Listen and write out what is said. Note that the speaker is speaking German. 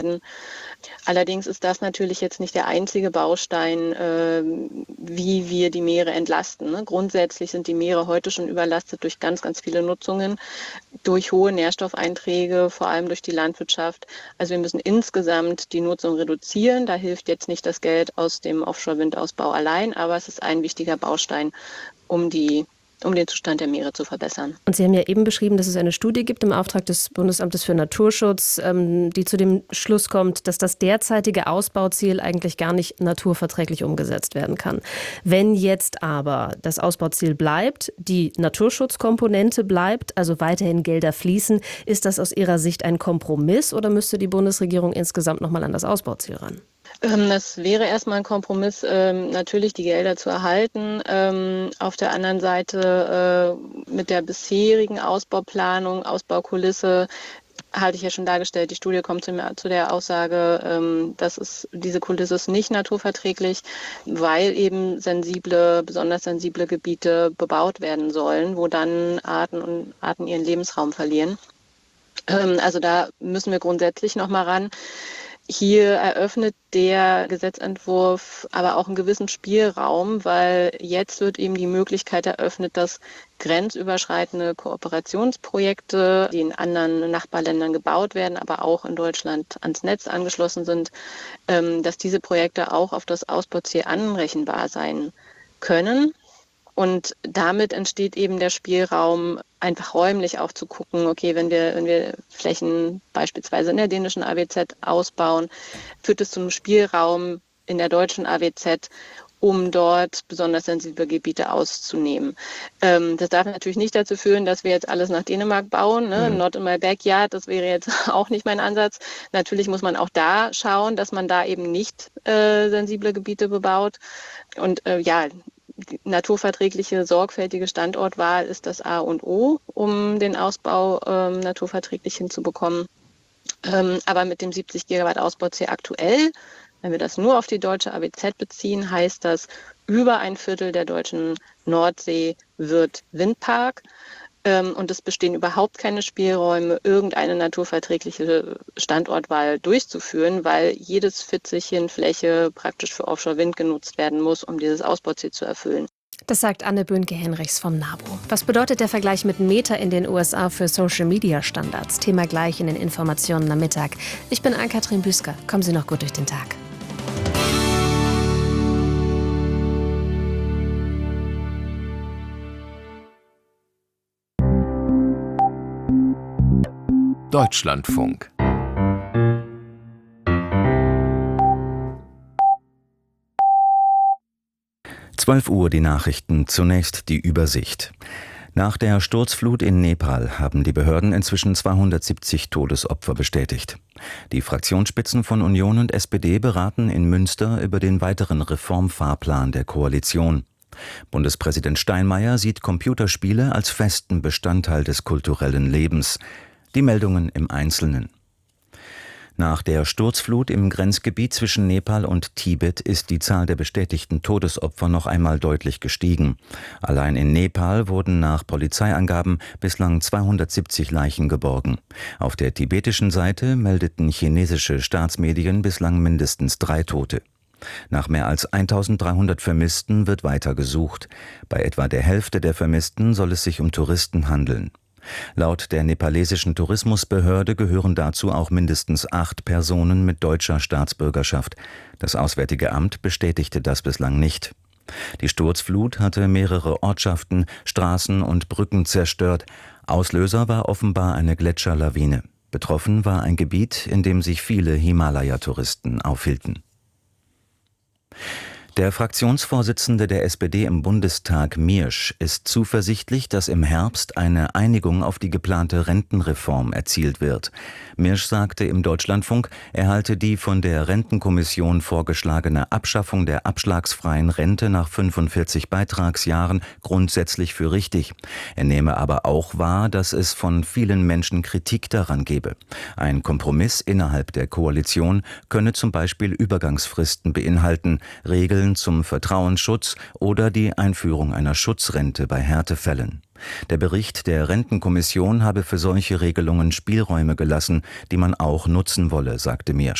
Allerdings ist das natürlich jetzt nicht der einzige Baustein, wie wir die Meere entlasten. Ne? Grundsätzlich sind die Meere heute schon überlastet durch ganz, ganz viele Nutzungen, durch hohe Nährstoffeinträge, vor allem durch die Landwirtschaft. Also wir müssen insgesamt die Nutzung reduzieren. Da hilft jetzt nicht das Geld aus dem Offshore-Windausbau allein, aber es ist ein wichtiger Baustein, um den Zustand der Meere zu verbessern. Und Sie haben ja eben beschrieben, dass es eine Studie gibt im Auftrag des Bundesamtes für Naturschutz, die zu dem Schluss kommt, dass das derzeitige Ausbauziel eigentlich gar nicht naturverträglich umgesetzt werden kann. Wenn jetzt aber das Ausbauziel bleibt, die Naturschutzkomponente bleibt, also weiterhin Gelder fließen, ist das aus Ihrer Sicht ein Kompromiss oder müsste die Bundesregierung insgesamt nochmal an das Ausbauziel ran? Das wäre erstmal ein Kompromiss, natürlich die Gelder zu erhalten. Auf der anderen Seite mit der bisherigen Ausbauplanung, Ausbaukulisse, hatte ich ja schon dargestellt, die Studie kommt zu der Aussage, diese Kulisse ist nicht naturverträglich, weil eben besonders sensible Gebiete bebaut werden sollen, wo dann Arten ihren Lebensraum verlieren. Also da müssen wir grundsätzlich nochmal ran. Hier eröffnet der Gesetzentwurf aber auch einen gewissen Spielraum, weil jetzt wird eben die Möglichkeit eröffnet, dass grenzüberschreitende Kooperationsprojekte, die in anderen Nachbarländern gebaut werden, aber auch in Deutschland ans Netz angeschlossen sind, dass diese Projekte auch auf das Ausbauziel anrechenbar sein können. Und damit entsteht eben der Spielraum, einfach räumlich auch zu gucken, okay, wenn wir Flächen beispielsweise in der dänischen AWZ ausbauen, führt es zu einem Spielraum in der deutschen AWZ, um dort besonders sensible Gebiete auszunehmen. Das darf natürlich nicht dazu führen, dass wir jetzt alles nach Dänemark bauen, ne? Not in my backyard, das wäre jetzt auch nicht mein Ansatz. Natürlich muss man auch da schauen, dass man da eben nicht sensible Gebiete bebaut. Und naturverträgliche, sorgfältige Standortwahl ist das A und O, um den Ausbau naturverträglich hinzubekommen. Aber mit dem 70 Gigawatt Ausbauziel aktuell, wenn wir das nur auf die deutsche AWZ beziehen, heißt das, über ein Viertel der deutschen Nordsee wird Windpark. Und es bestehen überhaupt keine Spielräume, irgendeine naturverträgliche Standortwahl durchzuführen, weil jedes Fitzelchen Fläche praktisch für Offshore-Wind genutzt werden muss, um dieses Ausbauziel zu erfüllen. Das sagt Anne Böhnke-Henrichs vom NABU. Was bedeutet der Vergleich mit Meta in den USA für Social-Media-Standards? Thema gleich in den Informationen am Mittag. Ich bin Ann-Kathrin Büsker. Kommen Sie noch gut durch den Tag. Deutschlandfunk. Uhr die Nachrichten, zunächst die Übersicht. Nach der Sturzflut in Nepal haben die Behörden inzwischen 270 Todesopfer bestätigt. Die Fraktionsspitzen von Union und SPD beraten in Münster über den weiteren Reformfahrplan der Koalition. Bundespräsident Steinmeier sieht Computerspiele als festen Bestandteil des kulturellen Lebens. Die Meldungen im Einzelnen. Nach der Sturzflut im Grenzgebiet zwischen Nepal und Tibet ist die Zahl der bestätigten Todesopfer noch einmal deutlich gestiegen. Allein in Nepal wurden nach Polizeiangaben bislang 270 Leichen geborgen. Auf der tibetischen Seite meldeten chinesische Staatsmedien bislang mindestens 3 Tote. Nach mehr als 1300 Vermissten wird weiter gesucht. Bei etwa der Hälfte der Vermissten soll es sich um Touristen handeln. Laut der nepalesischen Tourismusbehörde gehören dazu auch mindestens 8 Personen mit deutscher Staatsbürgerschaft. Das Auswärtige Amt bestätigte das bislang nicht. Die Sturzflut hatte mehrere Ortschaften, Straßen und Brücken zerstört. Auslöser war offenbar eine Gletscherlawine. Betroffen war ein Gebiet, in dem sich viele Himalaya-Touristen aufhielten. Der Fraktionsvorsitzende der SPD im Bundestag, Miersch, ist zuversichtlich, dass im Herbst eine Einigung auf die geplante Rentenreform erzielt wird. Miersch sagte im Deutschlandfunk, er halte die von der Rentenkommission vorgeschlagene Abschaffung der abschlagsfreien Rente nach 45 Beitragsjahren grundsätzlich für richtig. Er nehme aber auch wahr, dass es von vielen Menschen Kritik daran gebe. Ein Kompromiss innerhalb der Koalition könne zum Beispiel Übergangsfristen beinhalten, Regeln zum Vertrauensschutz oder die Einführung einer Schutzrente bei Härtefällen. Der Bericht der Rentenkommission habe für solche Regelungen Spielräume gelassen, die man auch nutzen wolle, sagte Miersch.